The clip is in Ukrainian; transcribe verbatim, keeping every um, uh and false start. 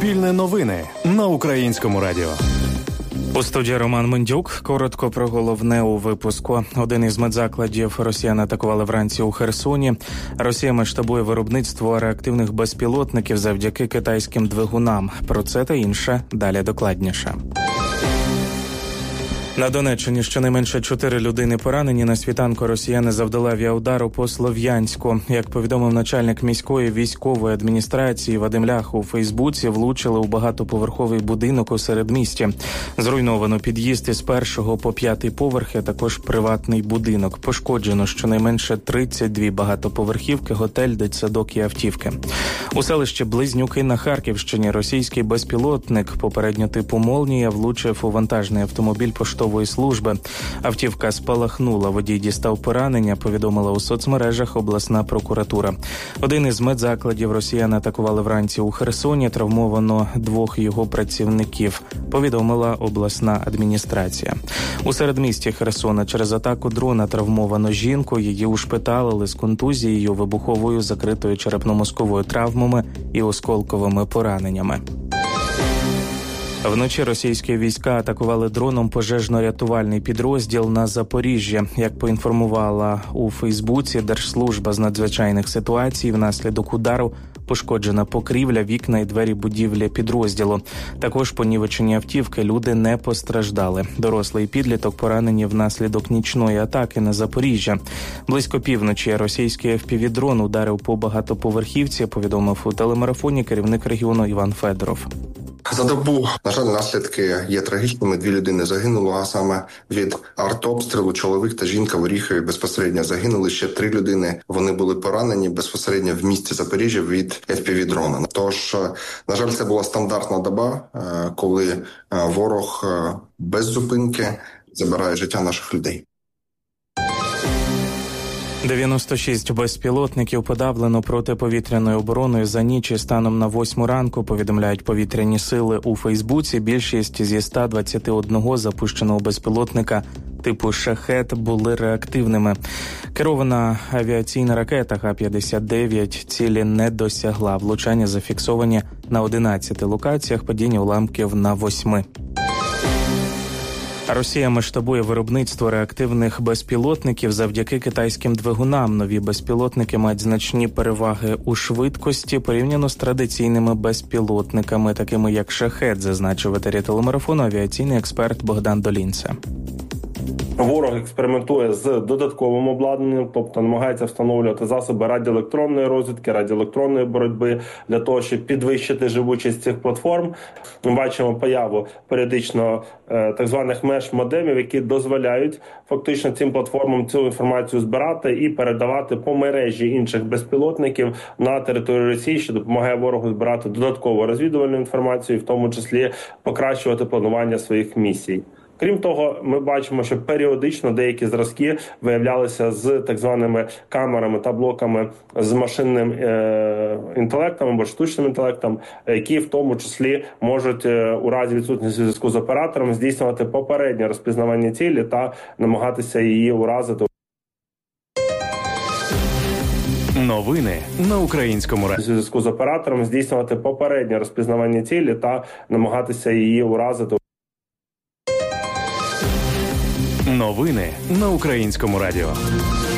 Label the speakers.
Speaker 1: Суспільне новини на Українському радіо.
Speaker 2: У студії Роман Мендюк. Коротко про головне у випуску. Один із медзакладів росіян атакували вранці у Херсоні. Росія масштабує виробництво реактивних безпілотників завдяки китайським двигунам. Про це та інше далі докладніше. На Донеччині щонайменше чотири людини поранені. На світанку росіяни завдали авіаудару по Слов'янську. Як повідомив начальник міської військової адміністрації Вадим Лях, у Фейсбуці влучили у багатоповерховий будинок у середмісті. Зруйновано під'їзд із першого по п'ятий поверхи, а також приватний будинок. Пошкоджено щонайменше тридцять дві багатоповерхівки, готель, дитсадок і автівки. У селищі Близнюки на Харківщині російський безпілотник попередньо типу «Молнія» влучив у вантажний автомобіль поштової служби. Автівка спалахнула, водій дістав поранення, повідомила у соцмережах обласна прокуратура. Один із медзакладів росіяни атакували вранці у Херсоні, травмовано двох його працівників, повідомила обласна адміністрація. У середмісті Херсона через атаку дрона травмовано жінку, її ушпиталили з контузією, вибуховою, закритою черепно-мозковою травмами і осколковими пораненнями. Вночі російські війська атакували дроном пожежно-рятувальний підрозділ на Запоріжжі. Як поінформувала у Фейсбуці Держслужба з надзвичайних ситуацій, внаслідок удару пошкоджена покрівля, вікна і двері будівлі підрозділу. Також понівечені автівки, люди не постраждали. Дорослий підліток поранені внаслідок нічної атаки на Запоріжжя. Близько півночі російський еф пі ві-дрон ударив по багатоповерхівці, повідомив у телемарафоні керівник регіону Іван Федоров.
Speaker 3: За добу, на жаль, наслідки є трагічними. Дві людини загинули, а саме від артобстрілу чоловік та жінка в Оріхові безпосередньо загинули. Ще три людини, вони були поранені безпосередньо в місті Запоріжжя від еф пі ві-дрона. Тож, на жаль, це була стандартна доба, коли ворог без зупинки забирає життя наших людей.
Speaker 2: дев'яносто шість безпілотників подавлено протиповітряною обороною за ніч і станом на восьму ранку, повідомляють повітряні сили у Фейсбуці. Більшість зі ста двадцяти одного запущеного безпілотника типу «Шахед» були реактивними. Керована авіаційна ракета ха п'ятдесят дев'ять цілі не досягла. Влучання зафіксовані на одинадцяти локаціях, падіння уламків на восьми. Росія масштабує виробництво реактивних безпілотників завдяки китайським двигунам. Нові безпілотники мають значні переваги у швидкості порівняно з традиційними безпілотниками, такими як «Шахед», зазначив в етері телемарафону авіаційний експерт Богдан Долінце.
Speaker 4: Ворог експериментує з додатковим обладнанням, тобто намагається встановлювати засоби радіоелектронної розвідки, радіоелектронної боротьби для того, щоб підвищити живучість цих платформ. Ми бачимо появу періодично е, так званих меш-модемів, які дозволяють фактично цим платформам цю інформацію збирати і передавати по мережі інших безпілотників на територію Росії, що допомагає ворогу збирати додаткову розвідувальну інформацію, в тому числі покращувати планування своїх місій. Крім того, ми бачимо, що періодично деякі зразки виявлялися з так званими камерами та блоками з машинним е- інтелектом або штучним інтелектом, які в тому числі можуть е- у разі відсутності зв'язку з оператором здійснювати попереднє розпізнавання цілі та намагатися її уразити.
Speaker 1: Новини на Українському радіо.
Speaker 4: Зв'язку з оператором здійснювати попереднє розпізнавання цілі та намагатися її уразити.
Speaker 1: Новини на Українському радіо.